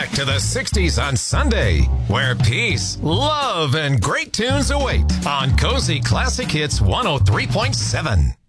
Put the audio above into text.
back to the 60s on Sunday, where peace, love, and great tunes await on Cozy Classic Hits 103.7.